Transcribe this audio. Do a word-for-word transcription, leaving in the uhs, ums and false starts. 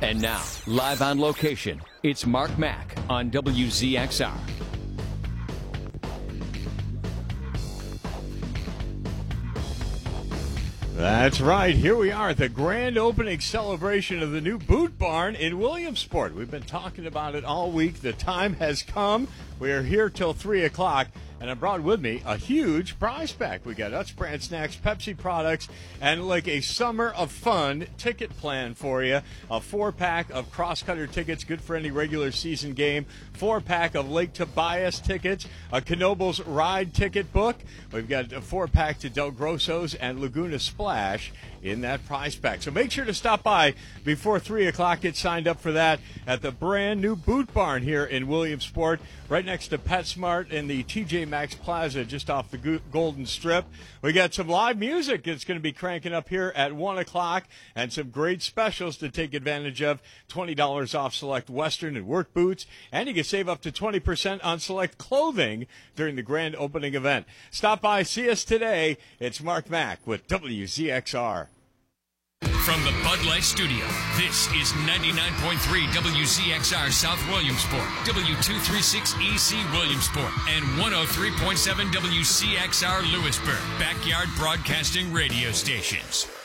And now, live on location, it's Mark Mack on W Z X R. That's right. Here we are at the grand opening celebration of the new Boot Barn in Williamsport. We've been talking about it all week. The time has come. We are here till three o'clock. And I brought with me a huge prize pack. We got Utz Brand Snacks, Pepsi products, and like a summer of fun ticket plan for you. A four-pack of Crosscutter tickets, good for any regular season game. Four-pack of Lake Tobias tickets. A Knoebels ride ticket book. We've got a four-pack to Del Grosso's and Laguna Splash in that prize pack. So make sure to stop by before three o'clock. Get signed up for that at the brand new Boot Barn here in Williamsport, right next to PetSmart in the T J Maxx Plaza just off the Golden Strip. We got some live music that's going to be cranking up here at one o'clock and some great specials to take advantage of. twenty dollars off select Western and work boots, and you can save up to twenty percent on select clothing during the grand opening event. Stop by, see us today. It's Mark Mack with W Z X R. From the Bud Light Studio, this is ninety-nine point three W Z X R South Williamsport, W two thirty-six E C Williamsport, and one oh three point seven W C X R Lewisburg, Backyard Broadcasting Radio Stations.